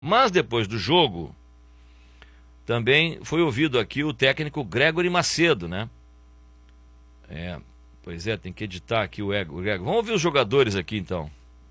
Mas depois do jogo, também foi ouvido aqui o técnico Gregory Macedo, né? Pois é, tem que editar aqui o Gregory. Vamos ouvir os jogadores aqui então.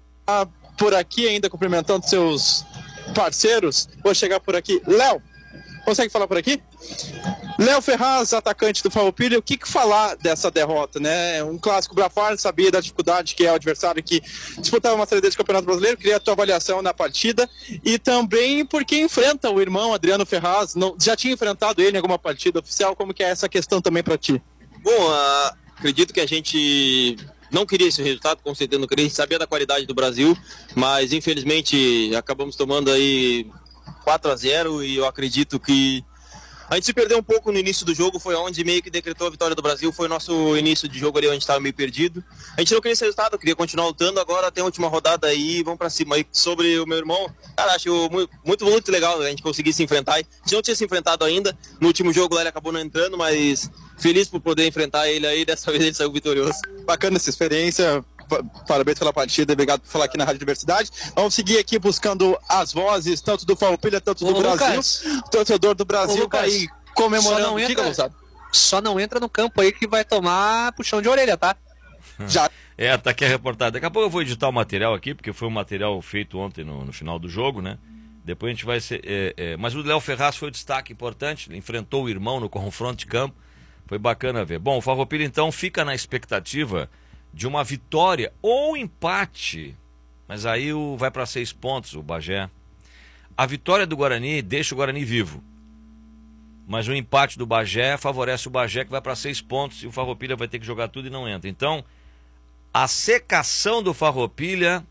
Por aqui ainda cumprimentando seus parceiros, vou chegar por aqui. Léo, consegue falar por aqui? Léo Ferraz, atacante do Farroupilha, o que falar dessa derrota, né? Um clássico Brafard, sabia da dificuldade que é o adversário que disputava uma série D de Campeonato Brasileiro, queria a tua avaliação na partida e também porque enfrenta o irmão Adriano Ferraz, já tinha enfrentado ele em alguma partida oficial, como que é essa questão também para ti? Bom, acredito que a gente não queria esse resultado, com certeza não queria, a gente sabia da qualidade do Brasil, mas infelizmente acabamos tomando aí 4-0 e eu acredito que a gente se perdeu um pouco no início do jogo, foi onde meio que decretou a vitória do Brasil, foi o nosso início de jogo ali onde estava meio perdido. A gente não queria esse resultado, eu queria continuar lutando, agora tem a última rodada aí, vamos pra cima. E sobre o meu irmão, cara, acho muito legal a gente conseguir se enfrentar. A gente não tinha se enfrentado ainda, no último jogo lá ele acabou não entrando, mas feliz por poder enfrentar ele aí, dessa vez ele saiu vitorioso. Bacana essa experiência. Parabéns pela partida, obrigado por falar aqui na Rádio Diversidade. Vamos seguir aqui buscando as vozes, tanto do Farroupilha, tanto do Brasil. O torcedor do Brasil tá aí comemorando. Só não entra no campo aí que vai tomar puxão de orelha, tá? Já. Tá aqui a reportagem. Daqui a pouco eu vou editar o material aqui, porque foi um material feito ontem no final do jogo, né? Depois a gente vai ser... Mas o Léo Ferraz foi um destaque importante, ele enfrentou o irmão no confronto de campo. Foi bacana ver. Bom, o Farroupilha então fica na expectativa de uma vitória ou empate, mas aí vai para 6 pontos o Bagé. A vitória do Guarani deixa o Guarani vivo, mas o empate do Bagé favorece o Bagé, que vai para 6 pontos, e o Farroupilha vai ter que jogar tudo e não entra. Então a secação do Farroupilha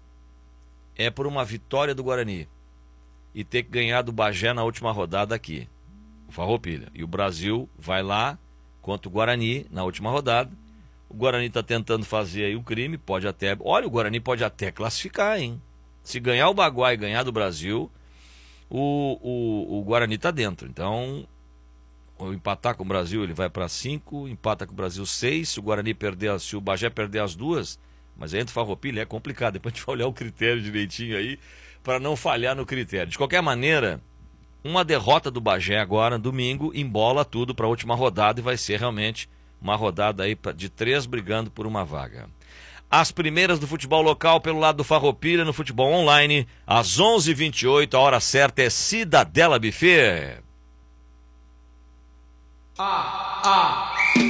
é por uma vitória do Guarani e ter que ganhar do Bagé na última rodada aqui, o Farroupilha, e o Brasil vai lá contra o Guarani na última rodada. O Guarani está tentando fazer aí um crime, pode até... Olha, o Guarani pode até classificar, hein? Se ganhar o Baguá e ganhar do Brasil, o Guarani está dentro. Então, o empatar com o Brasil, ele vai para 5, empata com o Brasil 6, se o Guarani perder, se o Bagé perder as duas, mas aí entre o Farroupilha é complicado, depois a gente vai olhar o critério direitinho aí, para não falhar no critério. De qualquer maneira, uma derrota do Bagé agora, domingo, embola tudo para a última rodada e vai ser realmente uma rodada aí de 3 brigando por uma vaga. As primeiras do futebol local pelo lado do Farroupilha no futebol online, às 11h28, a hora certa é Cidadela Buffet.